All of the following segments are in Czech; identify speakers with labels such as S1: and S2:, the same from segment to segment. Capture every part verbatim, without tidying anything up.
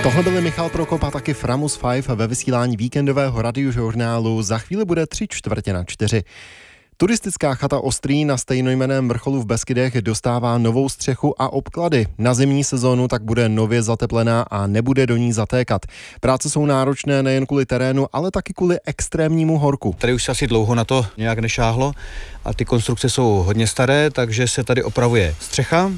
S1: Tohle byli Michal Prokop a taky Framus pět ve vysílání víkendového radiožurnálu. Za chvíli bude tři čtvrtě na čtyři. Turistická chata Ostrý na stejnojmenném vrcholu v Beskydech dostává novou střechu a obklady. Na zimní sezónu tak bude nově zateplená a nebude do ní zatékat. Práce jsou náročné nejen kvůli terénu, ale taky kvůli extrémnímu horku.
S2: Tady už se asi dlouho na to nějak nešáhlo a ty konstrukce jsou hodně staré, takže se tady opravuje střecha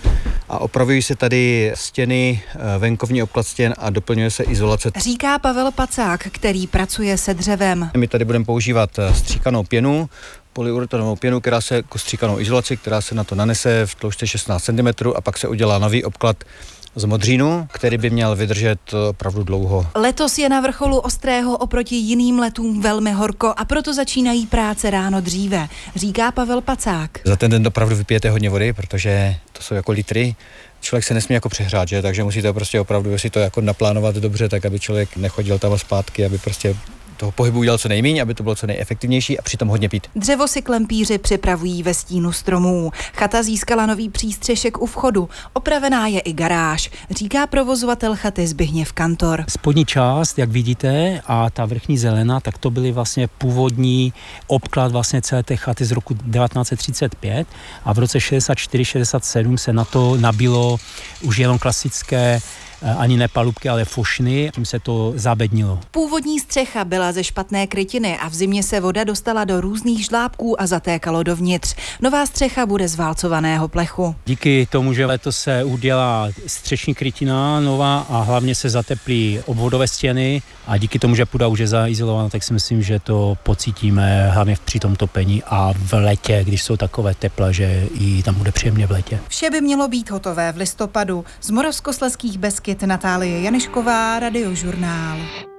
S2: a opravují se tady stěny, venkovní obklad stěn a doplňuje se izolace.
S3: Říká Pavel Pacák, který pracuje se dřevem.
S2: My tady budeme používat stříkanou pěnu, polyuretanovou pěnu, která se jako stříkanou izolaci, která se na to nanese v tloušťce šestnáct centimetrů a pak se udělá nový obklad z modřínu, který by měl vydržet opravdu dlouho.
S3: Letos je na vrcholu Ostrého oproti jiným letům velmi horko a proto začínají práce ráno dříve, říká Pavel Pacák.
S2: Za ten den opravdu vypijete hodně vody, protože to jsou jako litry. Člověk se nesmí jako přehrát, že? Takže musíte prostě opravdu si to jako naplánovat dobře, tak aby člověk nechodil tam a zpátky, aby prostě toho pohybu udělal co nejméně, aby to bylo co nejefektivnější a přitom hodně pít.
S3: Dřevo si klempíři připravují ve stínu stromů. Chata získala nový přístřešek u vchodu. Opravená je i garáž, říká provozovatel chaty Zbigněv Kantor.
S4: Spodní část, jak vidíte, a ta vrchní zelená, tak to byly vlastně původní obklad vlastně celé té chaty z roku devatenáct set třicet pět a v roce šedesát čtyři šedesát sedm se na to nabilo už jenom klasické ani ne palubky, ale fošny, tím se to zabednilo.
S3: Původní střecha byla ze špatné krytiny a v zimě se voda dostala do různých žlábků a zatékalo dovnitř. Nová střecha bude z válcovaného plechu.
S4: Díky tomu, že letos se udělá střešní krytina nová a hlavně se zateplí obvodové stěny a díky tomu, že půda už je zaizolovaná, tak si myslím, že to pocítíme hlavně při tom topení a v létě, když jsou takové tepla, že i tam bude příjemně v létě.
S3: Vše by mělo být hotové v listopadu. Z Moravskoslezských Beskyd Natálie Janišková, Radiožurnál.